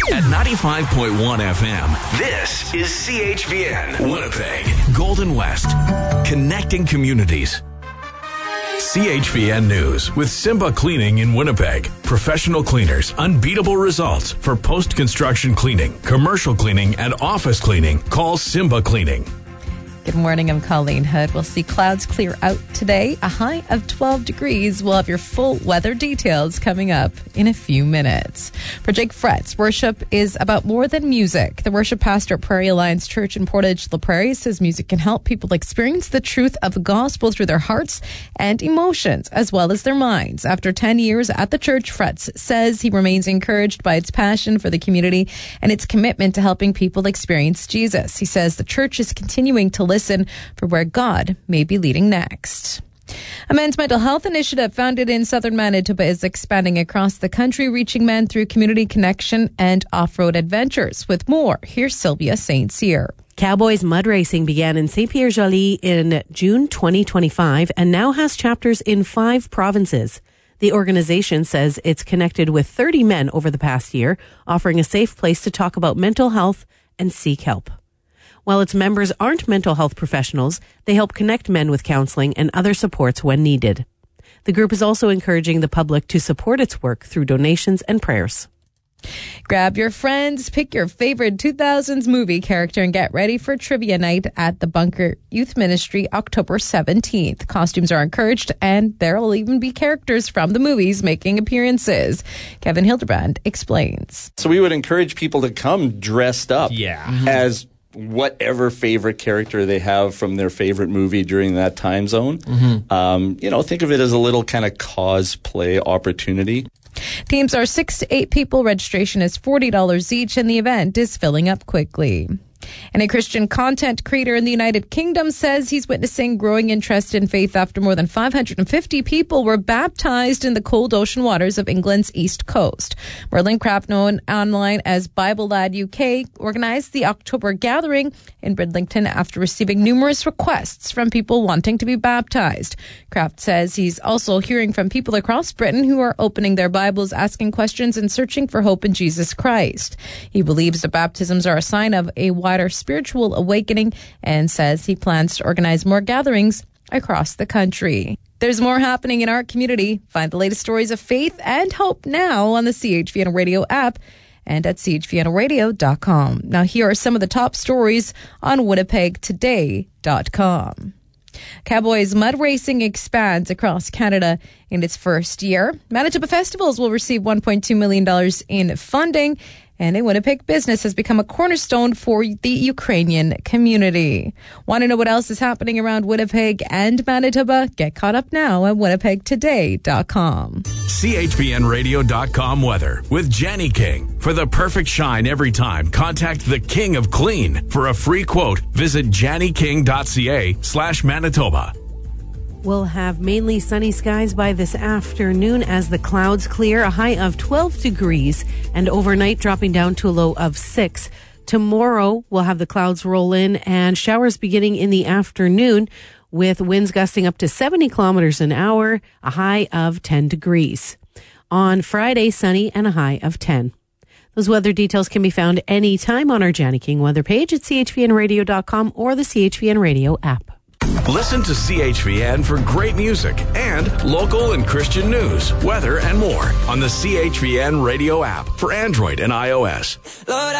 At 95.1 FM, this is CHVN, Winnipeg, Golden West, connecting communities. CHVN News with Simba Cleaning in Winnipeg. Professional cleaners, unbeatable results for post-construction cleaning, commercial cleaning, and office cleaning. Call Simba Cleaning. Good morning, I'm Colleen Hood. We'll see clouds clear out today, a high of 12 degrees. We'll have your full weather details coming up in a few minutes. For Jake Fretz, worship is about more than music. The worship pastor at Prairie Alliance Church in Portage La Prairie says music can help people experience the truth of the gospel through their hearts and emotions, as well as their minds. After 10 years at the church, Fretz says he remains encouraged by its passion for the community and its commitment to helping people experience Jesus. He says the church is continuing to listen for where God may be leading next. A men's mental health initiative founded in southern Manitoba is expanding across the country, reaching men through community connection and off-road adventures. With more, here's Sylvia St. Cyr. Cowboys Mud Racing began in Saint-Pierre-Joly in June 2025 and now has chapters in 5 provinces. The organization says it's connected with 30 men over the past year, offering a safe place to talk about mental health and seek help. While its members aren't mental health professionals, they help connect men with counseling and other supports when needed. The group is also encouraging the public to support its work through donations and prayers. Grab your friends, pick your favorite 2000s movie character, and get ready for trivia night at the Bunker Youth Ministry October 17th. Costumes are encouraged, and there will even be characters from the movies making appearances. Kevin Hildebrand explains. So we would encourage people to come dressed up as whatever favorite character they have from their favorite movie during that time zone. Think of it as a little kind of cosplay opportunity. Teams are 6 to 8 people. Registration is $40 each, and the event is filling up quickly. And a Christian content creator in the United Kingdom says he's witnessing growing interest in faith after more than 550 people were baptized in the cold ocean waters of England's east coast. Merlin Craft, known online as Bible Lad UK, organized the October gathering in Bridlington after receiving numerous requests from people wanting to be baptized. Craft says he's also hearing from people across Britain who are opening their Bibles, asking questions, and searching for hope in Jesus Christ. He believes the baptisms are a sign of a wider spiritual awakening and says he plans to organize more gatherings across the country. There's more happening in our community. Find the latest stories of faith and hope now on the CHVN Radio app and at chvnradio.com. Now, here are some of the top stories on winnipegtoday.com. Cowboys Mud Racing expands across Canada in its first year. Manitoba Festivals will receive $1.2 million in funding, and a Winnipeg business has become a cornerstone for the Ukrainian community. Want to know what else is happening around Winnipeg and Manitoba? Get caught up now at winnipegtoday.com. CHVNradio.com weather with Jenny King. For the perfect shine every time, contact the King of Clean. For a free quote, visit jannyking.ca/Manitoba. We'll have mainly sunny skies by this afternoon as the clouds clear, a high of 12 degrees, and overnight dropping down to a low of 6. Tomorrow, we'll have the clouds roll in and showers beginning in the afternoon with winds gusting up to 70 kilometers an hour, a high of 10 degrees. On Friday, sunny and a high of 10. Those weather details can be found anytime on our Janny King weather page at chvnradio.com or the CHVN Radio app. Listen to CHVN for great music and local and Christian news, weather, and more on the CHVN Radio app for Android and iOS. Lord,